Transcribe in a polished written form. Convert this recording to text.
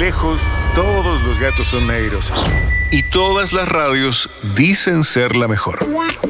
lejos, todos los gatos son negros. Y todas las radios dicen ser la mejor.